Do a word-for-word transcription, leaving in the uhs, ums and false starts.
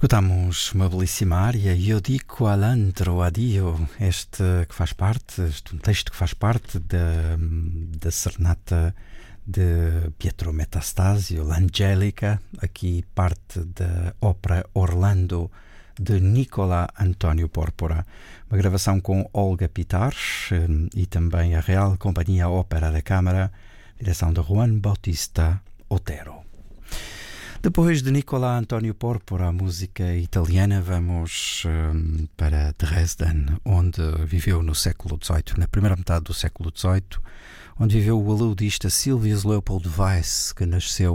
Escutamos uma belíssima área, Io dico all'altro addio, este que faz parte, este um texto que faz parte da, da serenata de Pietro Metastasio, l'Angelica, aqui parte da ópera Orlando de Nicola António Pórpora, uma gravação com Olga Pitar e também a Real Companhia Ópera da Câmara, direção de Juan Bautista Otero. Depois de Nicola António Pórpora, a música italiana, vamos um, para Dresden, onde viveu no século dezoito, na primeira metade do século dezoito, onde viveu o aludista Silvius Leopold Weiss, que nasceu